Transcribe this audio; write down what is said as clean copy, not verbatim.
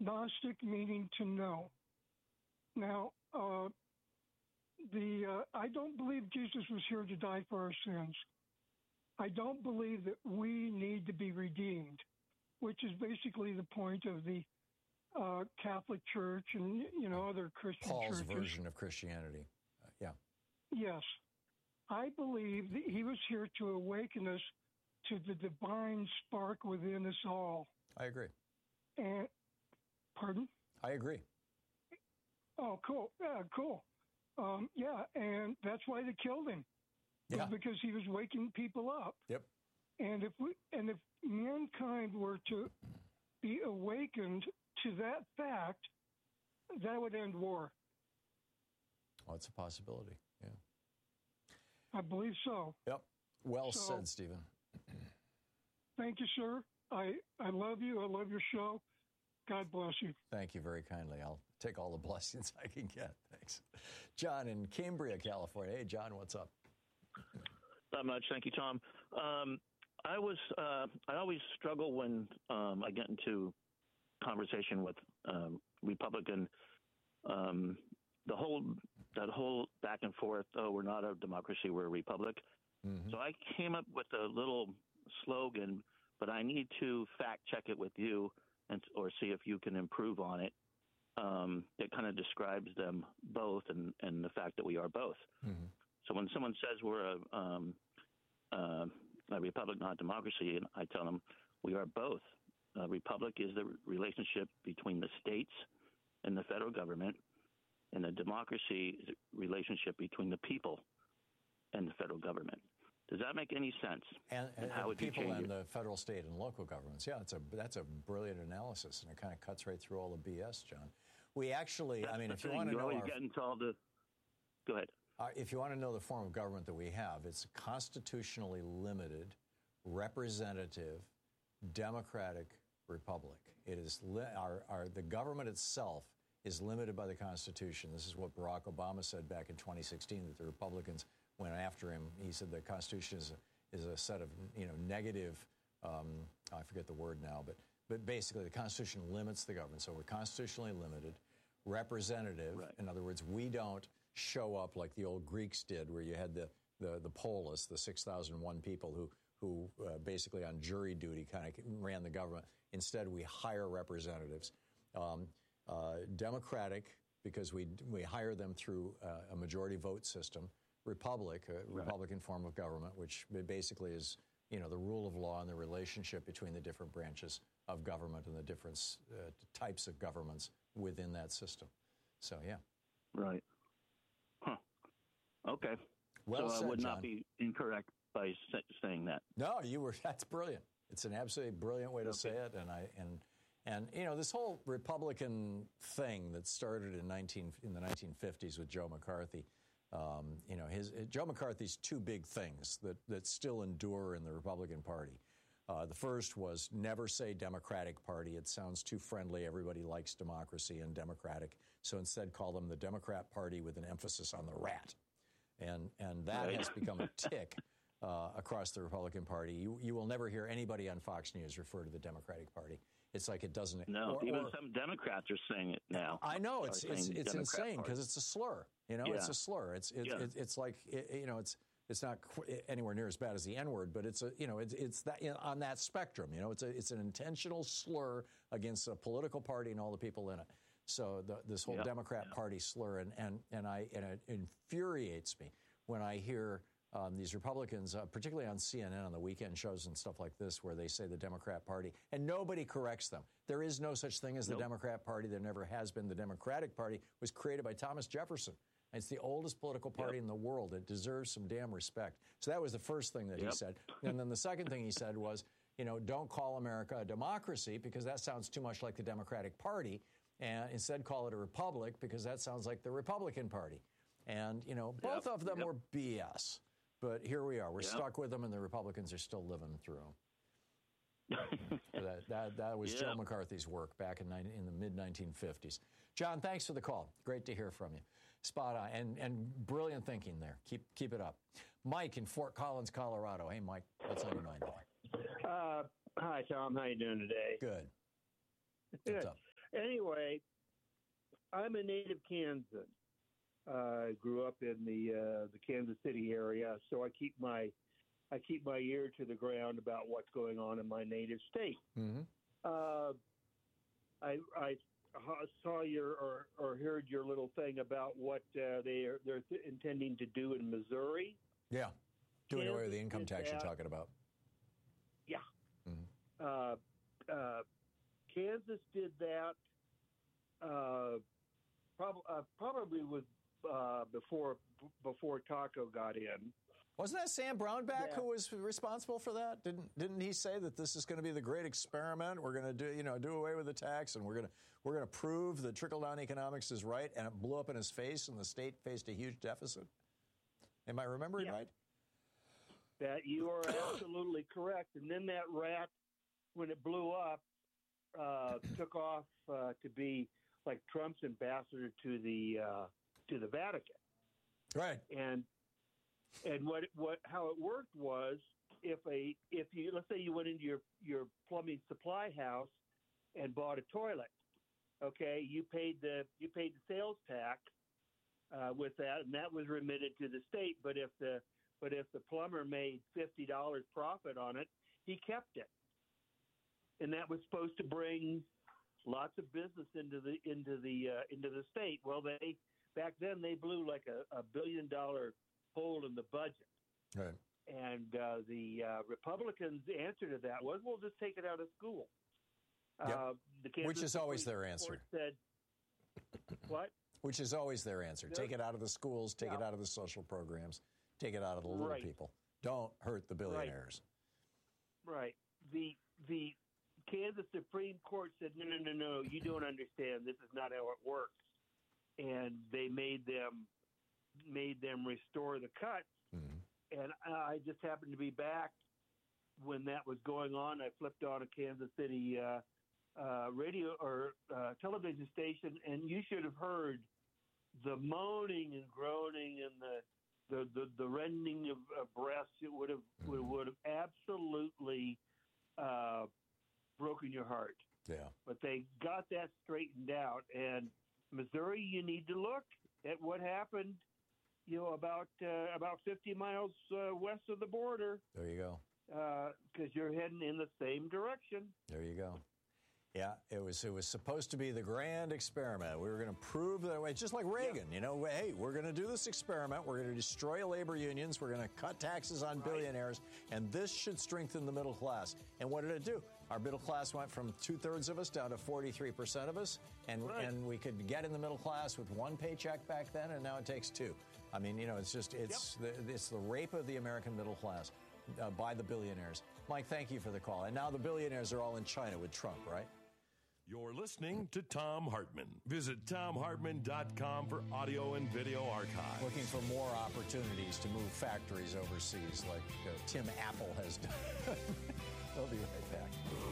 Gnostic meaning to know. Now, I don't believe Jesus was here to die for our sins. I don't believe that we need to be redeemed, which is basically the point of the Catholic Church and, other Christian Paul's churches. version of Christianity. Yeah. Yes. I believe that he was here to awaken us to the divine spark within us all. I agree. And, pardon? I agree. Oh, cool. Yeah, cool. And that's why they killed him. Yeah. Because he was waking people up. Yep. And if mankind were to be awakened to that fact, that would end war. Oh, it's a possibility. Yeah. I believe so. Yep. Well said, Stephen. Thank you, sir. I love you. I love your show. God bless you. Thank you very kindly. I'll take all the blessings I can get. Thanks. John in Cambria, California. Hey, John, what's up? Not much. Thank you, Tom. I always struggle when I get into conversation with Republican, that whole back and forth, oh, we're not a democracy, we're a republic. Mm-hmm. So I came up with a little slogan, but I need to fact check it with you or see if you can improve on it. It kind of describes them both and the fact that we are both. Mm-hmm. So when someone says we're a republic, not a democracy, and I tell them we are both. A republic is the relationship between the states and the federal government, and a democracy is a relationship between the people and the federal government. Does that make any sense? And how would people and the federal, state, and local governments? Yeah, that's a brilliant analysis, and it kind of cuts right through all the BS, John. We actually, I mean, if you want to know, go ahead. If you want to know the form of government that we have, it's a constitutionally limited, representative, democratic republic. It is the government itself is limited by the Constitution. This is what Barack Obama said back in 2016, that the Republicans went after him. He said the Constitution is a set of negative. I forget the word now, but basically the Constitution limits the government. So we're constitutionally limited, representative. Right. In other words, we don't show up like the old Greeks did, where you had the polis, the 6,001 people who basically on jury duty kind of ran the government. Instead, we hire representatives. Democratic, because we hire them through a majority vote system. Republic, a Republican form of government, which basically is, the rule of law and the relationship between the different branches of government and the different types of governments within that system. So, yeah. Right. Huh. Okay. Well said, I would John. not be incorrect by saying that. No, you were. That's brilliant. It's an absolutely brilliant way to say it. And this whole Republican thing that started in the 1950s with Joe McCarthy. Joe McCarthy's two big things that still endure in the Republican Party. The first was never say Democratic Party. It sounds too friendly. Everybody likes democracy and Democratic. So instead call them the Democrat Party with an emphasis on the rat. And that has become a tick across the Republican Party. You will never hear anybody on Fox News refer to the Democratic Party. It's like it doesn't. No, even some Democrats are saying it now. I know it's insane because it's a slur. It's a slur. It's like it's not anywhere near as bad as the N-word, but it's that on that spectrum. It's an intentional slur against a political party and all the people in it. So this whole Democrat Party slur, and it infuriates me when I hear these Republicans, particularly on CNN on the weekend shows and stuff like this, where they say the Democrat Party, and nobody corrects them. There is no such thing as the Democrat Party. There never has been. The Democratic Party was created by Thomas Jefferson. It's the oldest political party in the world. It deserves some damn respect. So that was the first thing that he said. And then the second thing he said was, don't call America a democracy because that sounds too much like the Democratic Party. And instead call it a republic because that sounds like the Republican Party. And, both of them were BS. But here we are. We're stuck with them, and the Republicans are still living through them. that was Joe McCarthy's work back in the mid-1950s. John, thanks for the call. Great to hear from you. Spot on. And brilliant thinking there. Keep it up. Mike in Fort Collins, Colorado. Hey, Mike, what's on your mind today? Hi, Tom. How you doing today? Good. Good. What's up? Anyway, I'm a native Kansan. I grew up in the Kansas City area, so I keep my ear to the ground about what's going on in my native state. Mm-hmm. I saw or heard your little thing about what they're intending to do in Missouri. Yeah, doing away with the income tax you're talking about. Yeah. Mm-hmm. Kansas did that probably with before Taco got in. Wasn't that Sam Brownback who was responsible for that? Didn't he say that this is going to be the great experiment? We're going to do away with the tax, and we're going to prove that trickle-down economics is right, and it blew up in his face, and the state faced a huge deficit. Am I remembering right? That you are absolutely correct. And then that rat, when it blew up, took off to be like Trump's ambassador to the Vatican. Right. And how it worked was if you let's say you went into your plumbing supply house and bought a toilet, okay, you paid the sales tax with that, and that was remitted to the state. But if the plumber made $50 profit on it, he kept it, and that was supposed to bring lots of business into the state. Well, back then they blew like a $1 billion hole in the budget. Right. And the Republicans' answer to that was, we'll just take it out of school. Yep. Which is always their answer. Said, what? Which is always their answer. Take it out of the schools, take it out of the social programs, take it out of the little people. Don't hurt the billionaires. Right. The Kansas Supreme Court said, no, you don't understand. This is not how it works. And they made them restore the cuts. Mm-hmm. And I just happened to be back when that was going on. I flipped on a Kansas City radio or television station, and you should have heard the moaning and groaning and the rending of breasts. It would have absolutely broken your heart. Yeah. But they got that straightened out. And Missouri, you need to look at what happened, about 50 miles west of the border. There you go. Because you're heading in the same direction. There you go. Yeah, it was supposed to be the grand experiment. We were going to prove that way, just like Reagan. Yeah. Hey, we're going to do this experiment. We're going to destroy labor unions. We're going to cut taxes on billionaires, and this should strengthen the middle class. And what did it do? Our middle class went from 2/3 of us down to 43% of us, and we could get in the middle class with one paycheck back then, and now it takes two. I mean, it's the rape of the American middle class by the billionaires. Mike, thank you for the call. And now the billionaires are all in China with Trump, right? You're listening to Thom Hartmann. Visit ThomHartmann.com for audio and video archives. Looking for more opportunities to move factories overseas like Tim Apple has done. We'll be right back.